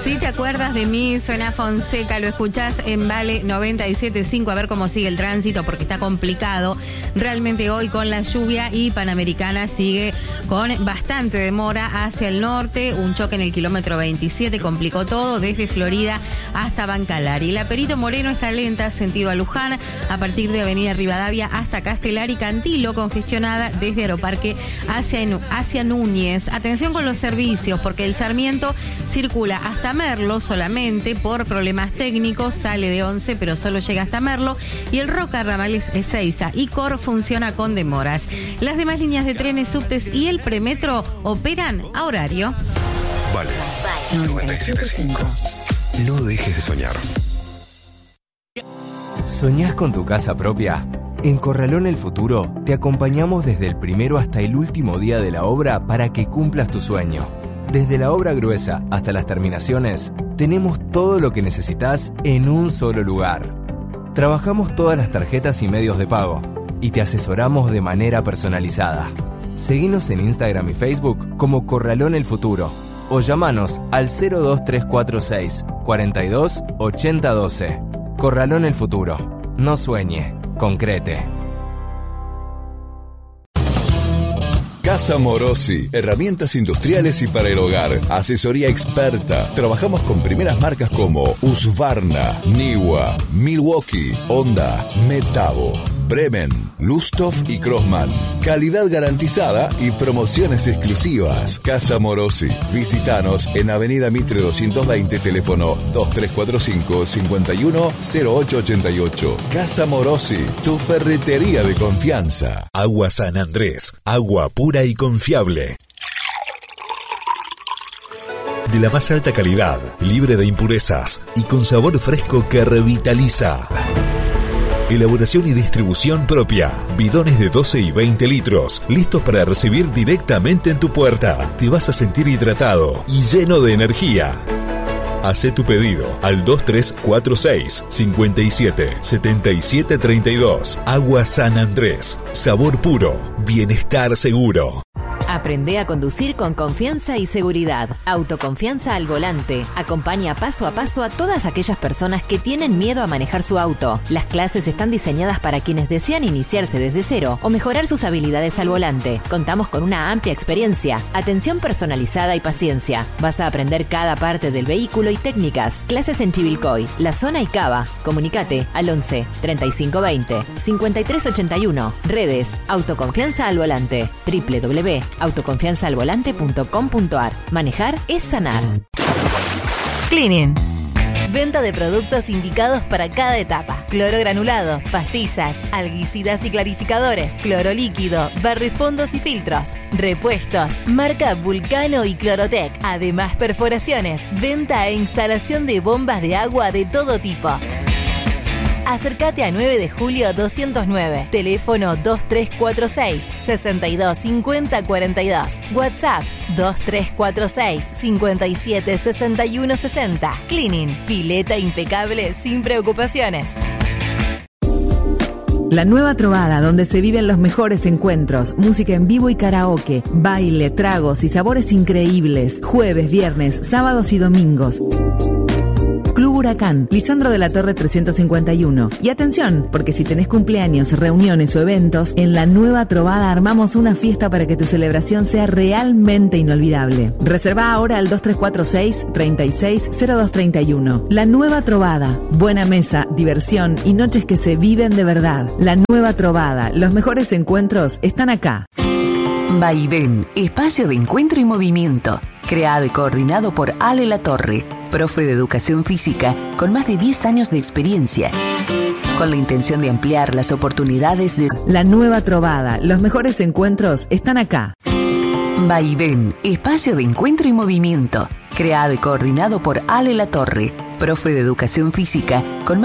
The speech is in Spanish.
Si te acuerdas de mí, suena Fonseca, lo escuchás en Vale 97.5, a ver cómo sigue el tránsito, porque está complicado realmente hoy con la lluvia, y Panamericana sigue con bastante demora hacia el norte. Un choque en el kilómetro 27 complicó todo, desde Florida hasta Bancalari. La Perito Moreno está lenta, sentido a Luján, a partir de Avenida Rivadavia hasta Castelar, y Cantilo congestionada desde Aeroparque hacia Núñez. Atención con los servicios, porque el Sarmiento circula hasta Merlo solamente por problemas técnicos, sale de 11 pero solo llega hasta Merlo, y el Roca Ramales Ezeiza y Cor funciona con demoras. Las demás líneas de trenes, subtes y el premetro operan a horario. Vale 97.5. No dejes de soñar. ¿Soñás con tu casa propia? En Corralón El Futuro te acompañamos desde el primero hasta el último día de la obra para que cumplas tu sueño. Desde la obra gruesa hasta las terminaciones, tenemos todo lo que necesitas en un solo lugar. Trabajamos todas las tarjetas y medios de pago y te asesoramos de manera personalizada. Seguinos en Instagram y Facebook como Corralón El Futuro o llamanos al 02346 42 80 12. Corralón El Futuro. No sueñe, concrete. Casa Morosi, herramientas industriales y para el hogar, asesoría experta. Trabajamos con primeras marcas como Husqvarna, Niwa, Milwaukee, Honda, Metabo, Bremen, Lusthof y Crossman. Calidad garantizada y promociones exclusivas. Casa Morosi. Visítanos en Avenida Mitre 220, teléfono 2345 510888. Casa Morosi, tu ferretería de confianza. Agua San Andrés, agua pura y confiable. De la más alta calidad, libre de impurezas y con sabor fresco que revitaliza. Elaboración y distribución propia. Bidones de 12 y 20 litros, listos para recibir directamente en tu puerta. Te vas a sentir hidratado y lleno de energía. Hacé tu pedido al 2346 57 77 32. Agua San Andrés. Sabor puro. Bienestar seguro. Aprende a conducir con confianza y seguridad. Autoconfianza al volante. Acompaña paso a paso a todas aquellas personas que tienen miedo a manejar su auto. Las clases están diseñadas para quienes desean iniciarse desde cero o mejorar sus habilidades al volante. Contamos con una amplia experiencia, atención personalizada y paciencia. Vas a aprender cada parte del vehículo y técnicas. Clases en Chivilcoy, La Zona y Cava. Comunicate al 11 3520 5381. Redes Autoconfianza al Volante. www.autoconfianzaalvolante.com.ar. Manejar es sanar. Cleaning. Venta de productos indicados para cada etapa. Cloro granulado, pastillas, alguicidas y clarificadores, cloro líquido, barrifondos y filtros, repuestos, marca Vulcano y Clorotec. Además, perforaciones, venta e instalación de bombas de agua de todo tipo. Acércate a 9 de julio 209. Teléfono 2346 62 50 42. WhatsApp 2346 57 61 60. Cleaning. Pileta impecable sin preocupaciones. La Nueva Trovada, donde se viven los mejores encuentros, música en vivo y karaoke, baile, tragos y sabores increíbles. Jueves, viernes, sábados y domingos. Club Huracán, Lisandro de la Torre 351. Y atención, porque si tenés cumpleaños, reuniones o eventos, en La Nueva Trovada armamos una fiesta para que tu celebración sea realmente inolvidable. Reserva ahora al 2346 36 0231. La Nueva Trovada, buena mesa, diversión y noches que se viven de verdad. La Nueva Trovada, los mejores encuentros están acá. Vaivén, espacio de encuentro y movimiento. Creado y coordinado por Ale Latorre, profe de educación física con más de 10 años de experiencia, con la intención de ampliar las oportunidades de... La Nueva Trovada, los mejores encuentros están acá. Vaivén, espacio de encuentro y movimiento. Creado y coordinado por Ale Latorre, profe de educación física con